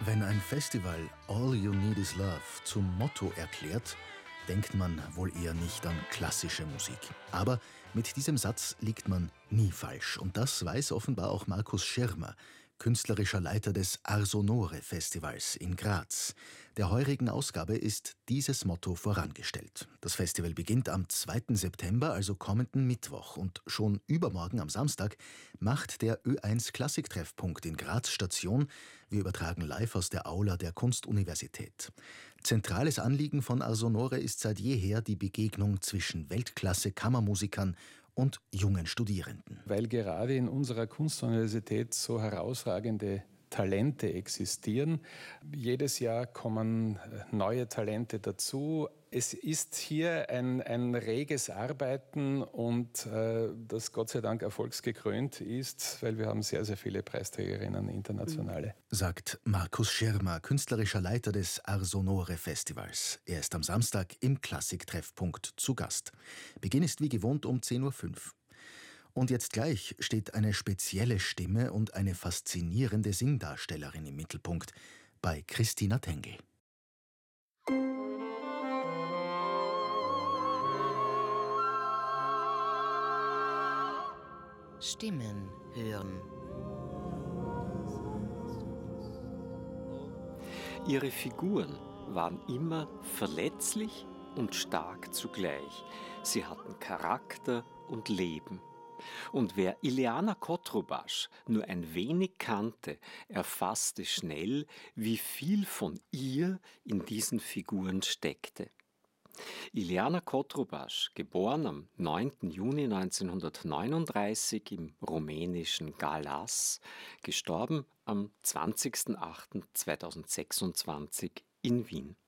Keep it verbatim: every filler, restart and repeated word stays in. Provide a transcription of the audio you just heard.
Wenn ein Festival All You Need Is Love zum Motto erklärt, denkt man wohl eher nicht an klassische Musik. Aber mit diesem Satz liegt man nie falsch. Und das weiß offenbar auch Markus Schirmer, künstlerischer Leiter des Arsonore Festivals in Graz. Der heurigen Ausgabe ist dieses Motto vorangestellt. Das Festival beginnt am zweiten September, also kommenden Mittwoch. Und schon übermorgen am Samstag macht der Ö eins Klassiktreffpunkt in Graz Station. Wir übertragen live aus der Aula der Kunstuniversität. Zentrales Anliegen von Arsonore ist seit jeher die Begegnung zwischen Weltklasse-Kammermusikern und jungen Studierenden. Weil gerade in unserer Kunstuniversität so herausragende Talente existieren. Jedes Jahr kommen neue Talente dazu. Es ist hier ein, ein reges Arbeiten und äh, das Gott sei Dank erfolgsgekrönt ist, weil wir haben sehr, sehr viele Preisträgerinnen, internationale. Sagt Markus Schirmer, künstlerischer Leiter des Arsonore Festivals. Er ist am Samstag im Klassiktreffpunkt zu Gast. Beginn ist wie gewohnt um zehn Uhr fünf. Und jetzt gleich steht eine spezielle Stimme und eine faszinierende Singdarstellerin im Mittelpunkt bei Christina Tengel. Stimmen hören. Ihre Figuren waren immer verletzlich und stark zugleich. Sie hatten Charakter und Leben. Und wer Ileana Cotrubas nur ein wenig kannte, erfasste schnell, wie viel von ihr in diesen Figuren steckte. Ileana Cotrubas, geboren am neunten Juni neunzehnhundertneununddreißig im rumänischen Galas, gestorben am zwanzigsten achten zweitausendsechsundzwanzig in Wien.